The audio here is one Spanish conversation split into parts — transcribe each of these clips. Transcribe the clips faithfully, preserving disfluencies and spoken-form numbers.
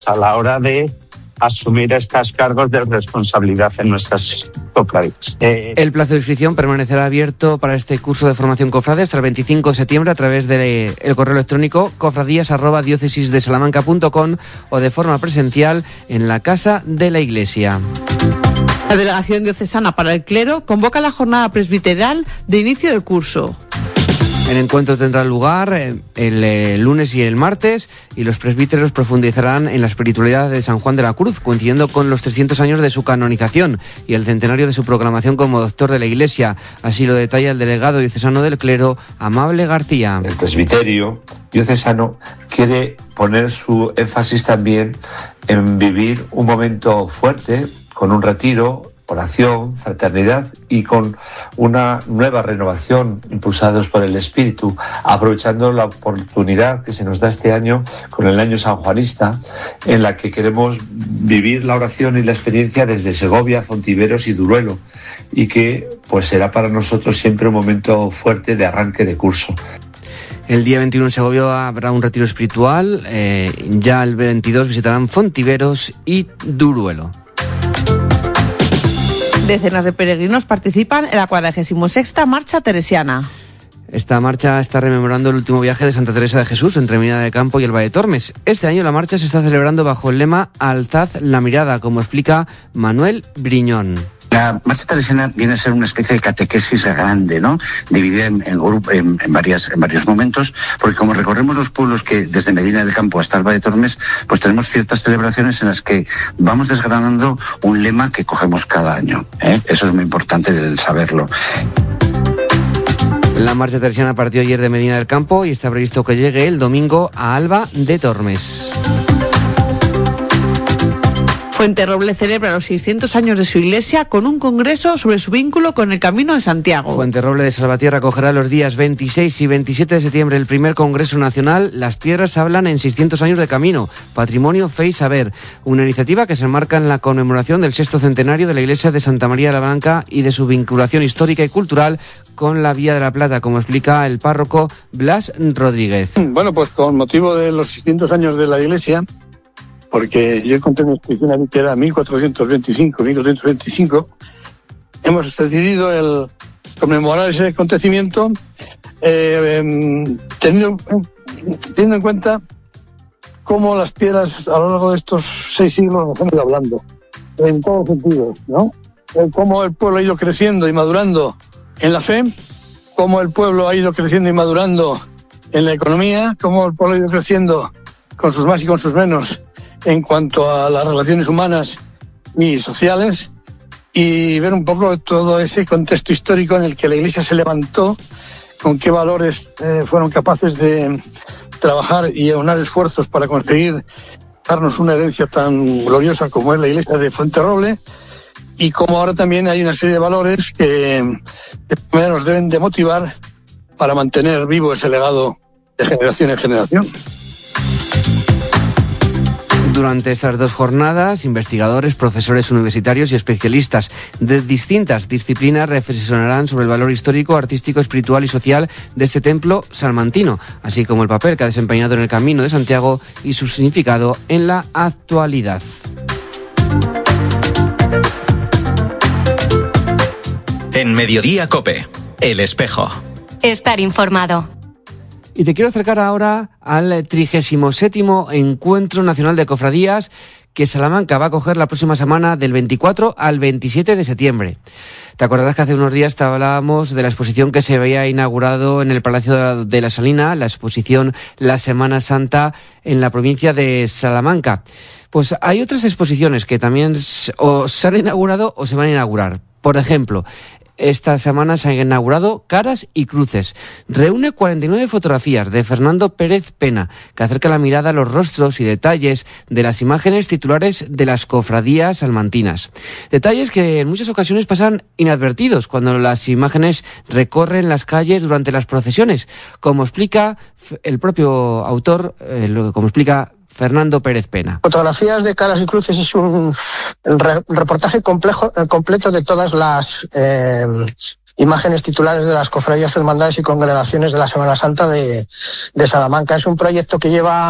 a la hora de asumir estos cargos de responsabilidad en nuestras cofradías. Eh... El plazo de inscripción permanecerá abierto para este curso de formación cofrade hasta el veinticinco de septiembre a través del de correo electrónico cofradías arroba diócesis de salamanca punto com o de forma presencial en la Casa de la Iglesia. La Delegación Diocesana para el Clero convoca la jornada presbiteral de inicio del curso. El encuentro tendrá lugar el, el lunes y el martes y los presbíteros profundizarán en la espiritualidad de San Juan de la Cruz, coincidiendo con los trescientos años de su canonización y el centenario de su proclamación como doctor de la Iglesia. Así lo detalla el delegado diocesano del clero, Amable García. El presbiterio diocesano quiere poner su énfasis también en vivir un momento fuerte, con un retiro, oración, fraternidad y con una nueva renovación impulsados por el Espíritu, aprovechando la oportunidad que se nos da este año con el año sanjuanista, en la que queremos vivir la oración y la experiencia desde Segovia, Fontiveros y Duruelo, y que pues será para nosotros siempre un momento fuerte de arranque de curso. El día veintiuno en Segovia habrá un retiro espiritual, eh, ya el veintidós visitarán Fontiveros y Duruelo. Decenas de peregrinos participan en la cuadragésima sexta Marcha Teresiana. Esta marcha está rememorando el último viaje de Santa Teresa de Jesús entre Medina del Campo y Alba de Tormes. Este año la marcha se está celebrando bajo el lema Alzad la mirada, como explica Manuel Briñón. La marcha teresiana viene a ser una especie de catequesis grande, ¿no? Dividida en, en, grupo, en, en, varias, en varios momentos, porque como recorremos los pueblos que desde Medina del Campo hasta Alba de Tormes, pues tenemos ciertas celebraciones en las que vamos desgranando un lema que cogemos cada año, ¿eh? Eso es muy importante el saberlo. La marcha teresiana partió ayer de Medina del Campo y está previsto que llegue el domingo a Alba de Tormes. Fuenterroble celebra los seiscientos años de su iglesia con un congreso sobre su vínculo con el Camino de Santiago. Fuenterroble de Salvatierra acogerá los días veintiséis y veintisiete de septiembre el primer congreso nacional Las Piedras hablan en seiscientos años de camino, patrimonio, fe y saber. Una iniciativa que se enmarca en la conmemoración del sexto centenario de la iglesia de Santa María de la Blanca y de su vinculación histórica y cultural con la Vía de la Plata, como explica el párroco Blas Rodríguez. Bueno, pues con motivo de los seiscientos años de la iglesia, porque yo encontré una inscripción aquí que era mil cuatrocientos veinticinco, mil cuatrocientos veinticinco, hemos decidido el conmemorar ese acontecimiento eh, eh, teniendo, teniendo en cuenta cómo las piedras a lo largo de estos seis siglos nos han ido hablando, en todos sentidos, ¿no? Cómo el pueblo ha ido creciendo y madurando en la fe, cómo el pueblo ha ido creciendo y madurando en la economía, cómo el pueblo ha ido creciendo con sus más y con sus menos en cuanto a las relaciones humanas y sociales, y ver un poco todo ese contexto histórico en el que la Iglesia se levantó, con qué valores eh, fueron capaces de trabajar y aunar esfuerzos para conseguir darnos una herencia tan gloriosa como es la Iglesia de Fuenterroble, y cómo ahora también hay una serie de valores que de primera nos deben de motivar para mantener vivo ese legado de generación en generación. Durante estas dos jornadas, investigadores, profesores universitarios y especialistas de distintas disciplinas reflexionarán sobre el valor histórico, artístico, espiritual y social de este templo salmantino, así como el papel que ha desempeñado en el Camino de Santiago y su significado en la actualidad. En Mediodía COPE, El Espejo. Estar informado. Y te quiero acercar ahora al trigésimo séptimo Encuentro Nacional de Cofradías que Salamanca va a acoger la próxima semana del veinticuatro al veintisiete de septiembre. Te acordarás que hace unos días te hablábamos de la exposición que se había inaugurado en el Palacio de la Salina, la exposición La Semana Santa en la provincia de Salamanca. Pues hay otras exposiciones que también o se han inaugurado o se van a inaugurar. Por ejemplo, esta semana se han inaugurado Caras y Cruces. Reúne cuarenta y nueve fotografías de Fernando Pérez Pena, que acerca la mirada a los rostros y detalles de las imágenes titulares de las cofradías salmantinas. Detalles que en muchas ocasiones pasan inadvertidos cuando las imágenes recorren las calles durante las procesiones, como explica el propio autor, eh, como explica Fernando Pérez Pena. Fotografías de Caras y Cruces es un re- reportaje complejo, completo de todas las eh, imágenes titulares de las cofradías, hermandades y congregaciones de la Semana Santa de, de Salamanca. Es un proyecto que lleva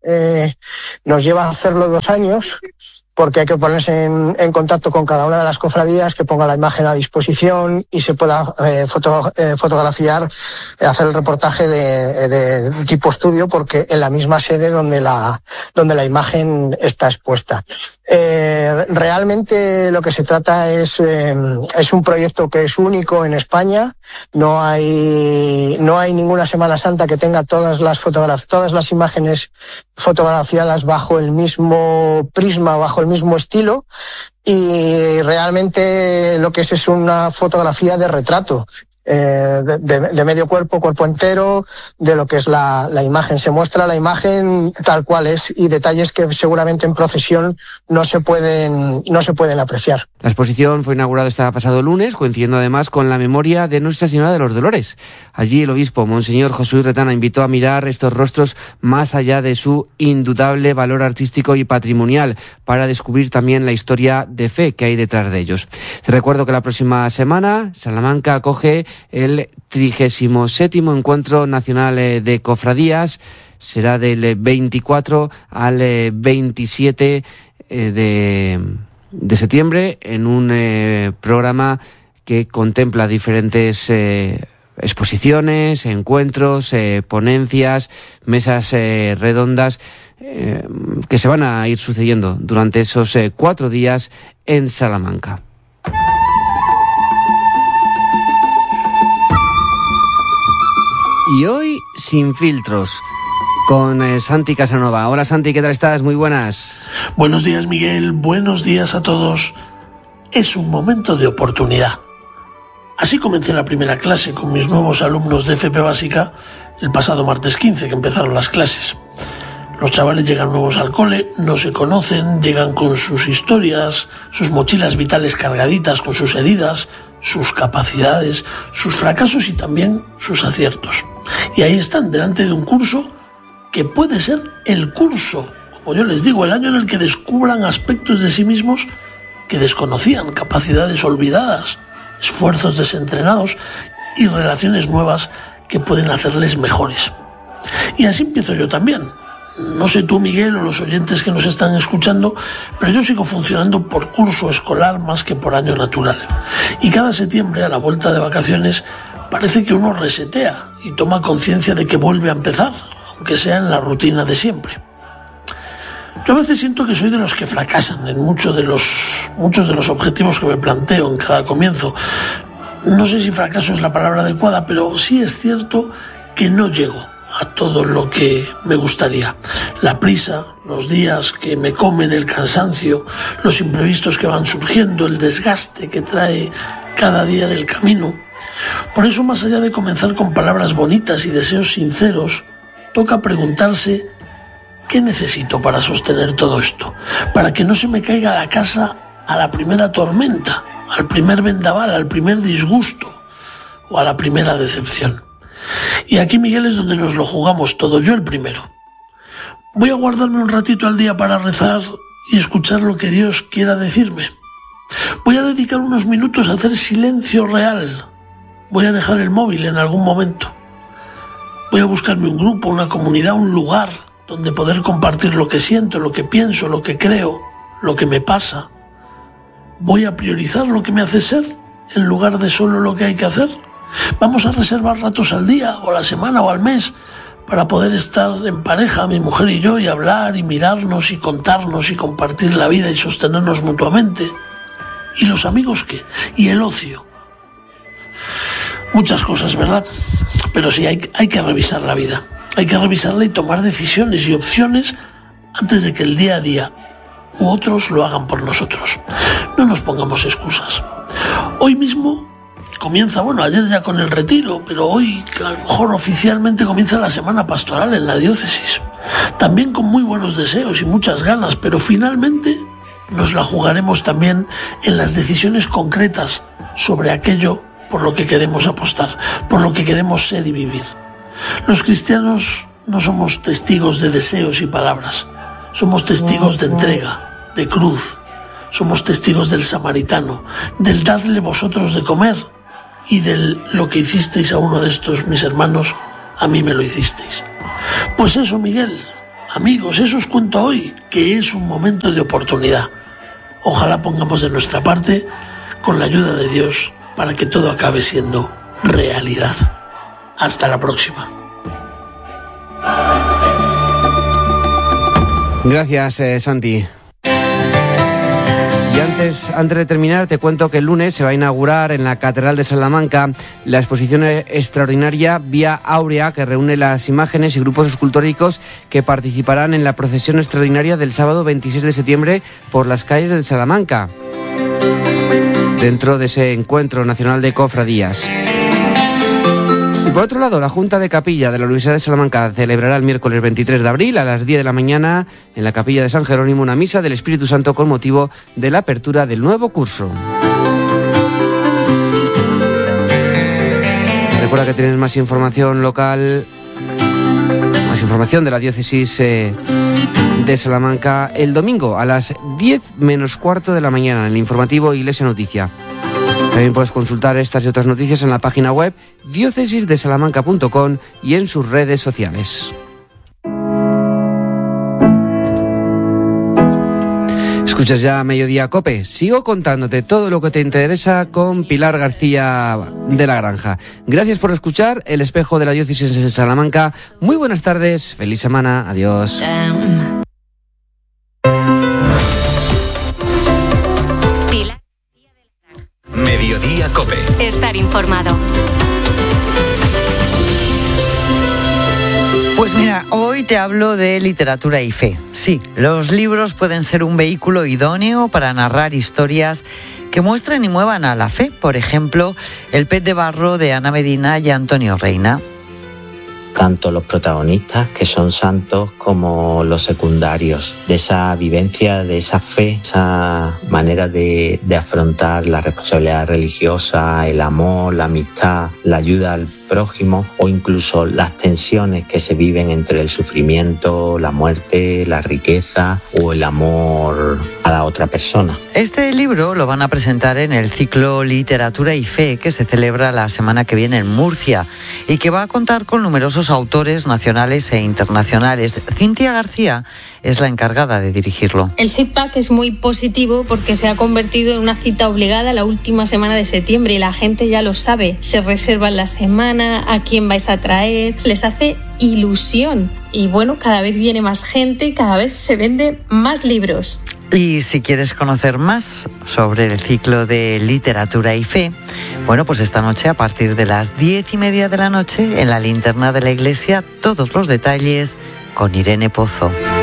eh, nos lleva a hacerlo dos años, porque hay que ponerse en, en contacto con cada una de las cofradías, que ponga la imagen a disposición y se pueda eh, foto, eh, fotografiar, eh, hacer el reportaje de, de, de tipo estudio, porque en la misma sede donde la, donde la imagen está expuesta. Eh, realmente lo que se trata es, eh, es un proyecto que es único en España. No hay, no hay ninguna Semana Santa que tenga todas las fotografías, todas las imágenes fotografiadas bajo el mismo prisma, bajo el mismo estilo, y realmente lo que es es una fotografía de retrato. Eh, de, de, de medio cuerpo, cuerpo entero, de lo que es la, la imagen. Se muestra la imagen tal cual es, y detalles que seguramente en procesión no se pueden, no se pueden apreciar. La exposición fue inaugurada este pasado lunes, coincidiendo además con la memoria de Nuestra Señora de los Dolores. Allí el obispo, Monseñor Josué Retana, invitó a mirar estos rostros más allá de su indudable valor artístico y patrimonial, para descubrir también la historia de fe que hay detrás de ellos. Te recuerdo que la próxima semana Salamanca acoge el trigésimo séptimo Encuentro Nacional de Cofradías. Será del veinticuatro al veintisiete de, de septiembre, en un eh, programa que contempla diferentes eh, exposiciones, encuentros, eh, ponencias, mesas eh, redondas eh, que se van a ir sucediendo durante esos eh, cuatro días en Salamanca. Y hoy, sin filtros, con eh, Santi Casanova. Hola Santi, ¿qué tal estás? Muy buenas. Buenos días Miguel, buenos días a todos. Es un momento de oportunidad. Así comencé la primera clase con mis nuevos alumnos de F P Básica el pasado martes quince, que empezaron las clases. Los chavales llegan nuevos al cole, no se conocen, llegan con sus historias, sus mochilas vitales cargaditas con sus heridas, sus capacidades, sus fracasos y también sus aciertos. Y ahí están, delante de un curso que puede ser el curso, como yo les digo, el año en el que descubran aspectos de sí mismos que desconocían, capacidades olvidadas, esfuerzos desentrenados y relaciones nuevas que pueden hacerles mejores. Y así empiezo yo también. No sé tú, Miguel, o los oyentes que nos están escuchando, pero yo sigo funcionando por curso escolar más que por año natural. Y cada septiembre, a la vuelta de vacaciones, parece que uno resetea y toma conciencia de que vuelve a empezar, aunque sea en la rutina de siempre. Yo a veces siento que soy de los que fracasan en muchos de los, muchos de los objetivos que me planteo en cada comienzo. No sé si fracaso es la palabra adecuada, pero sí es cierto que no llego a todo lo que me gustaría. La prisa, los días que me comen, el cansancio, los imprevistos que van surgiendo, el desgaste que trae cada día del camino. Por eso, más allá de comenzar con palabras bonitas y deseos sinceros, toca preguntarse ¿qué necesito para sostener todo esto? Para que no se me caiga la casa a la primera tormenta, al primer vendaval, al primer disgusto o a la primera decepción. Y aquí, Miguel, es donde nos lo jugamos todo, yo el primero. Voy a guardarme un ratito al día para rezar y escuchar lo que Dios quiera decirme. Voy a dedicar unos minutos a hacer silencio real. Voy a dejar el móvil en algún momento. Voy a buscarme un grupo, una comunidad, un lugar donde poder compartir lo que siento, lo que pienso, lo que creo, lo que me pasa. Voy a priorizar lo que me hace ser en lugar de solo lo que hay que hacer. Vamos a reservar ratos al día, o a la semana, o al mes, para poder estar en pareja, mi mujer y yo, y hablar, y mirarnos, y contarnos, y compartir la vida, y sostenernos mutuamente. ¿Y los amigos qué? ¿Y el ocio? Muchas cosas, ¿verdad? Pero sí, hay, hay que revisar la vida. Hay que revisarla y tomar decisiones y opciones antes de que el día a día u otros lo hagan por nosotros. No nos pongamos excusas. Hoy mismo comienza, bueno, ayer ya con el retiro, pero hoy a lo mejor oficialmente comienza la semana pastoral en la diócesis. También con muy buenos deseos y muchas ganas, pero finalmente nos la jugaremos también en las decisiones concretas sobre aquello por lo que queremos apostar, por lo que queremos ser y vivir. Los cristianos no somos testigos de deseos y palabras, somos testigos de entrega, de cruz, somos testigos del samaritano, del dadle vosotros de comer, y de lo que hicisteis a uno de estos mis hermanos, a mí me lo hicisteis. Pues eso, Miguel, Amigos, eso os cuento hoy, que es un momento de oportunidad. Ojalá pongamos de nuestra parte con la ayuda de Dios para que todo acabe siendo realidad. Hasta la próxima. Gracias, eh, Santi. Y antes, antes de terminar, te cuento que el lunes se va a inaugurar en la Catedral de Salamanca la exposición extraordinaria Vía Áurea, que reúne las imágenes y grupos escultóricos que participarán en la procesión extraordinaria del sábado veintiséis de septiembre por las calles de Salamanca, dentro de ese encuentro nacional de cofradías. Y por otro lado, la Junta de Capilla de la Universidad de Salamanca celebrará el miércoles veintitrés de abril a las diez de la mañana en la Capilla de San Jerónimo una misa del Espíritu Santo con motivo de la apertura del nuevo curso. Recuerda que tienes más información local, más información de la diócesis eh, de Salamanca el domingo a las diez menos cuarto de la mañana en el informativo Iglesia Noticia. También puedes consultar estas y otras noticias en la página web diócesis de salamanca punto com y en sus redes sociales. Escuchas ya Mediodía Cope. Sigo contándote todo lo que te interesa con Pilar García de la Granja. Gracias por escuchar El Espejo de la Diócesis de Salamanca. Muy buenas tardes, feliz semana, adiós. Mediodía Cope. Estar informado. Pues mira, hoy te hablo de literatura y fe. Sí, los libros pueden ser un vehículo idóneo para narrar historias que muestren y muevan a la fe. Por ejemplo, El pez de barro de Ana Medina y Antonio Reina. Tanto los protagonistas, que son santos, como los secundarios, de esa vivencia, de esa fe, esa manera de, de afrontar la responsabilidad religiosa, el amor, la amistad, la ayuda al prójimo, o incluso las tensiones que se viven entre el sufrimiento, la muerte, la riqueza o el amor a la otra persona. Este libro lo van a presentar en el ciclo Literatura y Fe, que se celebra la semana que viene en Murcia y que va a contar con numerosos autores nacionales e internacionales. Cintia García es la encargada de dirigirlo. El feedback es muy positivo porque se ha convertido en una cita obligada la última semana de septiembre y la gente ya lo sabe. Se reservan la semana, a quién vais a traer, les hace ilusión. Y bueno, cada vez viene más gente y cada vez se venden más libros. Y si quieres conocer más sobre el ciclo de literatura y fe, bueno, pues esta noche a partir de las diez y media de la noche en la linterna de la iglesia, todos los detalles con Irene Pozo.